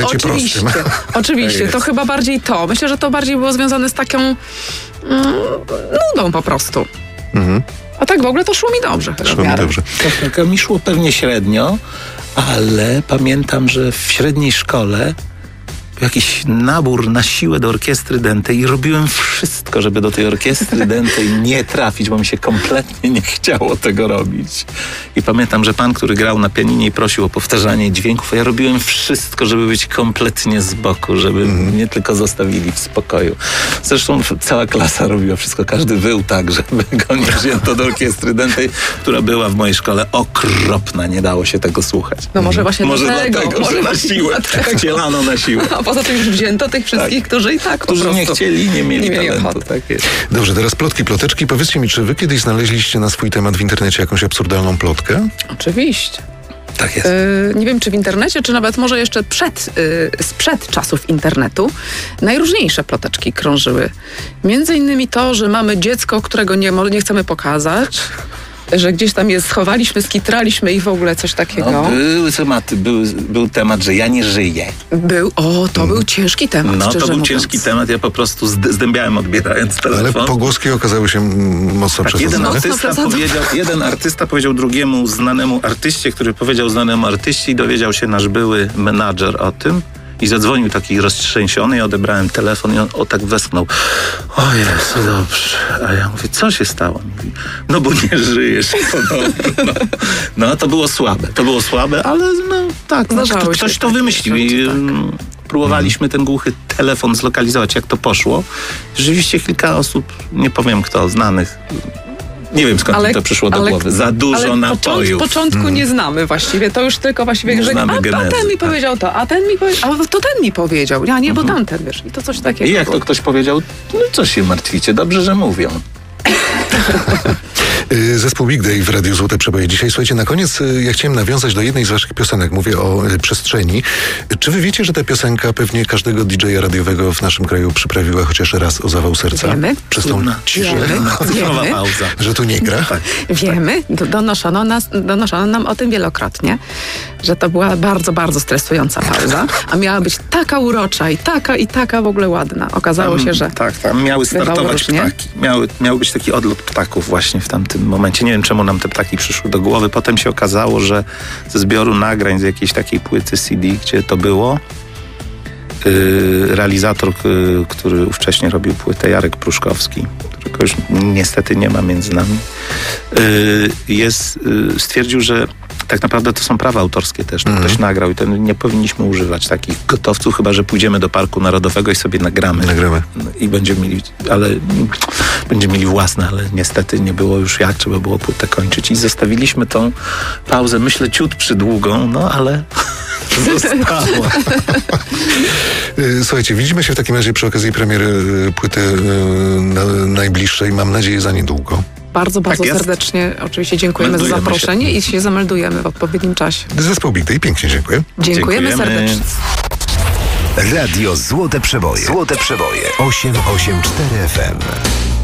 Oczywiście. To chyba bardziej to. Myślę, że to bardziej było związane z taką nudą po prostu. Mhm. A tak w ogóle to szło mi dobrze. Tak, mi szło pewnie średnio, ale pamiętam, że w średniej szkole jakiś nabór na siłę do orkiestry dętej i robiłem wszystko, żeby do tej orkiestry dętej nie trafić, bo mi się kompletnie nie chciało tego robić. I pamiętam, że pan, który grał na pianinie i prosił o powtarzanie dźwięków, a ja robiłem wszystko, żeby być kompletnie z boku, żeby mnie tylko zostawili w spokoju. Zresztą cała klasa robiła wszystko, każdy wył tak, żeby go nie wzięto do orkiestry dętej, która była w mojej szkole okropna, nie dało się tego słuchać. No może właśnie dlatego, że na siłę, wcielano na siłę. A poza tym już wzięto tych wszystkich, którzy i tak którzy nie chcieli, nie mieli talentu. Tak jest. Dobrze, teraz plotki. Powiedzcie mi, czy wy kiedyś znaleźliście na swój temat w internecie jakąś absurdalną plotkę? Oczywiście. Tak jest. Nie wiem, czy w internecie, czy nawet może jeszcze sprzed czasów internetu najróżniejsze ploteczki krążyły. Między innymi to, że mamy dziecko, którego nie chcemy pokazać, że gdzieś tam je schowaliśmy, skitraliśmy i w ogóle coś takiego. No, były tematy, był temat, że ja nie żyję. To był ciężki temat, No, to był mówiąc. ciężki temat, ja po prostu zdębiałem odbierając telefon. Ale pogłoski okazały się mocno przesadzone. Jeden artysta powiedział drugiemu znanemu artyście, który powiedział znanemu artyście i dowiedział się nasz były menadżer o tym. I zadzwonił taki roztrzęsiony, ja odebrałem telefon i on tak westchnął. O Jezu, dobrze. A ja mówię, co się stało? Mówi, no bo nie żyjesz podobno. No to było słabe, ale no tak, ktoś to wymyślił. I próbowaliśmy ten głuchy telefon zlokalizować, jak to poszło. Rzeczywiście kilka osób, nie powiem kto, znanych, nie wiem skąd mi to przyszło do głowy. Za dużo napojów. Początku nie znamy właściwie. To już tylko właściwie, że a ten mi powiedział to, a ten mi powiedział, a to ten mi powiedział. Ja nie, bo tamten, wiesz. I to coś takiego. I jak to ktoś powiedział, no co się martwicie, dobrze, że mówią. Zespół Big Day w Radiu Złote Przeboje. Dzisiaj, słuchajcie, na koniec ja chciałem nawiązać do jednej z waszych piosenek. Mówię o przestrzeni. Czy wy wiecie, że ta piosenka pewnie każdego DJ-a radiowego w naszym kraju przyprawiła chociaż raz o zawał serca? Wiemy. Przez tą ciszę. Wiemy. Że tu nie gra? Wiemy. Donoszono nam o tym wielokrotnie, że to była bardzo, bardzo stresująca pauza, a miała być taka urocza i taka w ogóle ładna. Okazało się, że tak, tam miały startować ptaki. Miał być taki odlot ptaków właśnie w tamtym momencie. Nie wiem, czemu nam te ptaki przyszły do głowy. Potem się okazało, że ze zbioru nagrań z jakiejś takiej płyty CD, gdzie to było, realizator, który ówcześnie robił płytę, Jarek Pruszkowski, którego już niestety nie ma między nami, stwierdził, że tak naprawdę to są prawa autorskie też. To ktoś nagrał i nie powinniśmy używać takich gotowców, chyba że pójdziemy do Parku Narodowego i sobie nagramy. I będziemy mieli własne, ale niestety nie było już jak, trzeba było płytę kończyć. I zostawiliśmy tą pauzę, myślę, ciut przydługą, no ale została. Słuchajcie, widzimy się w takim razie przy okazji premiery płyty najbliższej, mam nadzieję, za niedługo. Bardzo serdecznie oczywiście dziękujemy za zaproszenie i się zameldujemy w odpowiednim czasie. Zespół Big Day, pięknie dziękuję. Dziękujemy serdecznie. Radio Złote Przeboje. 884 FM.